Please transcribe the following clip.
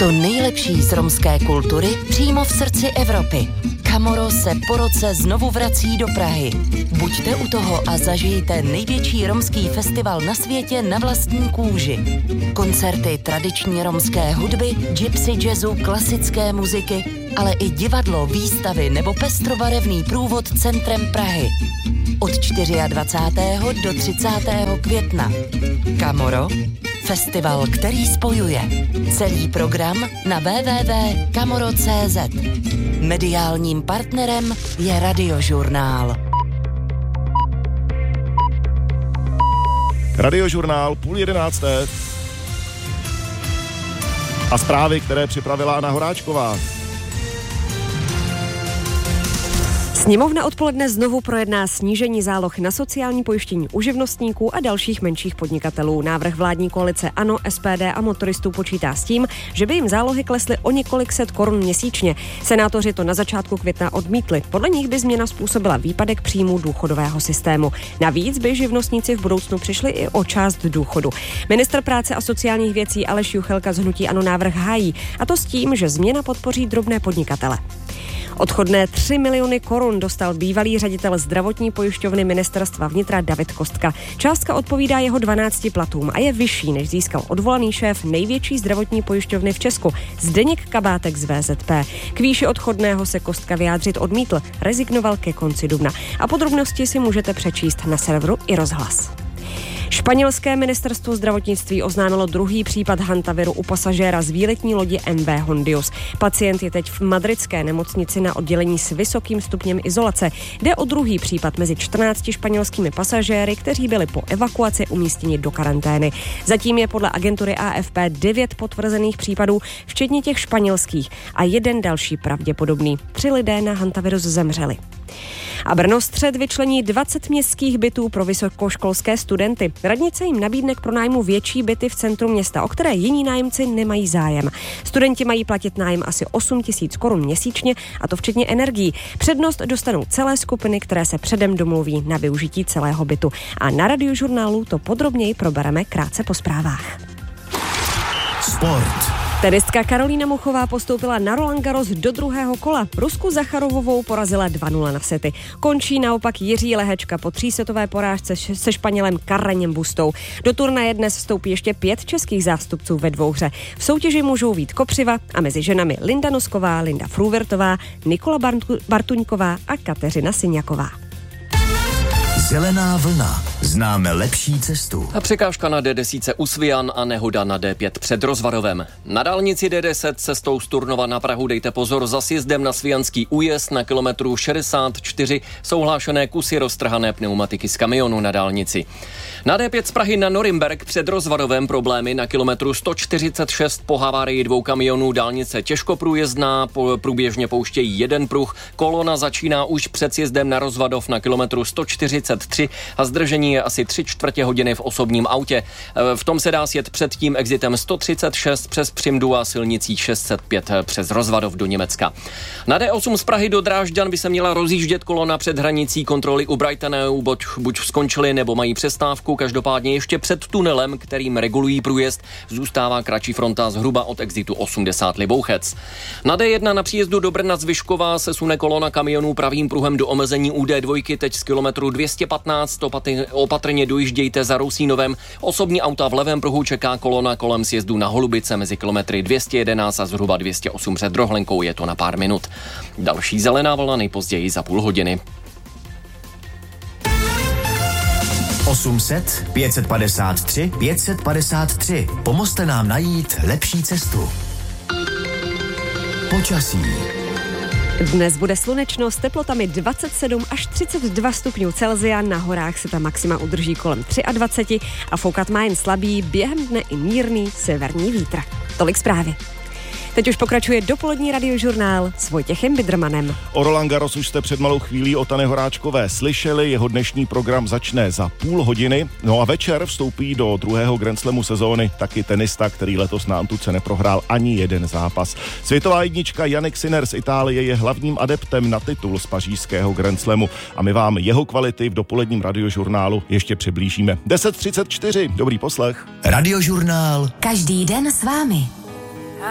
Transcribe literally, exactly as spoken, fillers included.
To nejlepší z romské kultury přímo v srdci Evropy. Camorro se po roce znovu vrací do Prahy. Buďte u toho a zažijte největší romský festival na světě na vlastní kůži. Koncerty tradiční romské hudby, gypsy jazzu, klasické muziky, ale i divadlo, výstavy nebo pestrobarevný průvod centrem Prahy. Od dvacátého čtvrtého do třicátého května. Camorro, festival, který spojuje. Celý program na w w w tečka camorro tečka c z. Mediálním partnerem je Radiožurnál. Radiožurnál, půl jedenácté. A zprávy, které připravila Anna Horáčková. Sněmovna odpoledne znovu projedná snížení záloh na sociální pojištění u živnostníků a dalších menších podnikatelů. Návrh vládní koalice ANO, S P D a motoristů počítá s tím, že by jim zálohy klesly o několik set korun měsíčně. Senátoři to na začátku května odmítli. Podle nich by změna způsobila výpadek příjmů důchodového systému. Navíc by živnostníci v budoucnu přišli i o část důchodu. Ministr práce a sociálních věcí Aleš Juchelka z hnutí ANO návrh hájí, a to s tím, že změna podpoří drobné podnikatele. Odchodné tři miliony korun dostal bývalý ředitel zdravotní pojišťovny ministerstva vnitra David Kostka. Částka odpovídá jeho dvanácti platům a je vyšší, než získal odvolaný šéf největší zdravotní pojišťovny v Česku, Zdeněk Kabátek z V Z P. K výši odchodného se Kostka vyjádřit odmítl, rezignoval ke konci dubna. A podrobnosti si můžete přečíst na serveru i Rozhlas. Španělské ministerstvo zdravotnictví oznámilo druhý případ hantaviru u pasažéra z výletní lodi M V Hondius. Pacient je teď v madridské nemocnici na oddělení s vysokým stupněm izolace. Jde o druhý případ mezi čtrnácti španělskými pasažéry, kteří byli po evakuaci umístěni do karantény. Zatím je podle agentury A F P devět potvrzených případů, včetně těch španělských, a jeden další pravděpodobný. Tři lidé na hantavirus zemřeli. A Brno střed vyčlení dvacet městských bytů pro vysokoškolské studenty. Radnice jim nabídne k pronájmu větší byty v centru města, o které jiní nájemci nemají zájem. Studenti mají platit nájem asi osm tisíc korun měsíčně, a to včetně energií. Přednost dostanou celé skupiny, které se předem domluví na využití celého bytu. A na Radiožurnálu to podrobněji probereme krátce po zprávách. Sport. Tenistka Karolína Muchová postoupila na Roland Garros do druhého kola. Rusku Zacharovovou porazila dva nula na sety. Končí naopak Jiří Lehečka po třísetové porážce se Španělem Carreñem Bustou. Do turnaje dnes vstoupí ještě pět českých zástupců ve dvouhře. V soutěži můžou Vít Kopřiva a mezi ženami Linda Nosková, Linda Fruvertová, Nikola Bartuňková a Kateřina Syňaková. Zelená vlna. Známe lepší cestu. A překážka na D deset u Svijan a nehoda na D pět před Rozvarovem. Na dálnici D deset cestou z Turnova na Prahu dejte pozor, za sjezdem na Svijanský újezd na kilometru šedesát čtyři jsou hlášené kusy roztrhané pneumatiky z kamionu na dálnici. Na D pět z Prahy na Norimberk před Rozvarovem problémy na kilometru sto čtyřicet šest po havárii dvou kamionů, dálnice těžko průjezdná, průběžně pouštějí jeden pruh, kolona začíná už před sjezdem na Rozvadov na kilometru sto čtyřicet tři a zdržení je asi tři čtvrtě hodiny v osobním autě. V tom se dá sjet před tím exitem sto třicet šest přes Přimdu a silnicí šest set pět přes Rozvadov do Německa. Na D osm z Prahy do Drážďan by se měla rozjíždět kolona před hranicí, kontroly u Brightonu buď, buď skončily nebo mají přestávku. Každopádně ještě před tunelem, kterým regulují průjezd, zůstává kratší fronta zhruba od exitu osmdesát Libouchec. Na D jedna na příjezdu do Brna z Vyškova se sune kolona kamionů pravým pruhem do omezení u D dva teď z kilometru dvě stě patnáct. Opatrně dojíždějte za Rousínovem. Osobní auta v levém pruhu čeká kolona kolem sjezdu na Holubice mezi kilometry dvě stě jedenáct a zhruba dvě stě osm před Rohlenkou, je to na pár minut. Další zelená vlna nejpozději za půl hodiny. osm set, pět set padesát tři, pět set padesát tři. Pomozte nám najít lepší cestu. Počasí. Dnes bude slunečno s teplotami dvacet sedm až třicet dva stupňů Celsia, na horách se ta maxima udrží kolem dvacet tři a foukat má jen slabý, během dne i mírný severní vítr. Tolik zprávy. Teď už pokračuje dopolední Radiožurnál s Vojtěchem Bidrmanem. O Roland Garros už jste před malou chvílí od Anny Horáčkové slyšeli, jeho dnešní program začne za půl hodiny. No a večer vstoupí do druhého Grand Slamu sezóny taky tenista, který letos na Antuce neprohrál ani jeden zápas. Světová jednička Jannik Sinner z Itálie je hlavním adeptem na titul z pařížského Grand Slamu a my vám jeho kvality v dopoledním Radiožurnálu ještě přiblížíme. deset třicet čtyři, dobrý poslech. Radiožurnál. Každý den s vámi.